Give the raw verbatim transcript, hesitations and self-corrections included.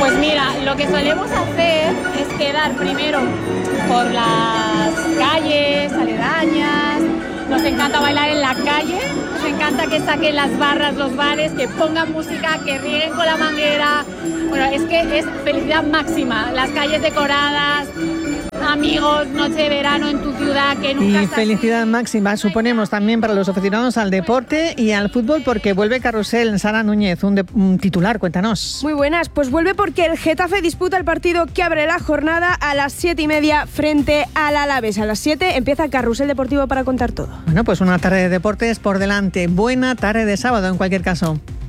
Pues mira, lo que solemos hacer es quedar primero por las calles aledañas. Nos encanta bailar en la calle, nos encanta que saquen las barras, los bares, que pongan música, que rieguen con la manguera. Bueno, es que es felicidad máxima, las calles decoradas, amigos, noche de verano en tu ciudad que nunca... Y felicidad máxima suponemos también para los aficionados al deporte y al fútbol, porque vuelve Carrusel. Sara Núñez, un, de, un titular, cuéntanos. Muy buenas, pues vuelve porque el Getafe disputa el partido que abre la jornada a las siete y media frente al Alavés. A las siete empieza Carrusel Deportivo para contar todo. Bueno, pues una tarde de deportes por delante. Buena tarde de sábado en cualquier caso.